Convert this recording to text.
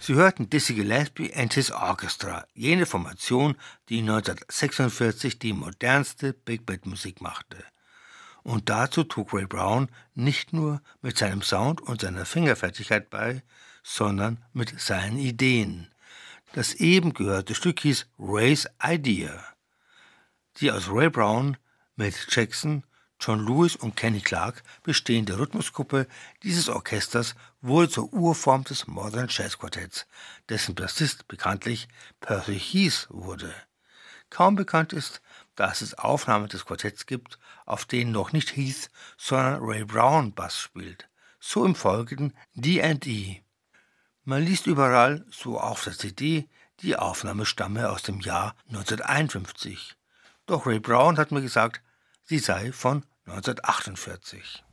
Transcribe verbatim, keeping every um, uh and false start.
Sie hörten Dizzy Gillespie and His Orchestra, jene Formation, die neunzehnhundertsechsundvierzig die modernste Big Band Musik machte. Und dazu trug Ray Brown nicht nur mit seinem Sound und seiner Fingerfertigkeit bei, sondern mit seinen Ideen. Das eben gehörte Stück hieß Ray's Idea. Die aus Ray Brown, Milt Jackson, John Lewis und Kenny Clarke bestehende Rhythmusgruppe dieses Orchesters wurde zur Urform des Modern Jazz Quartetts, dessen Bassist bekanntlich Percy Heath wurde. Kaum bekannt ist, dass es Aufnahmen des Quartetts gibt, auf denen noch nicht Heath, sondern Ray Brown Bass spielt. So im folgenden D and E. Man liest überall, so auf der C D, die Aufnahme stamme aus dem Jahr neunzehnhunderteinundfünfzig. Doch Ray Brown hat mir gesagt, sie sei von neunzehnhundertachtundvierzig.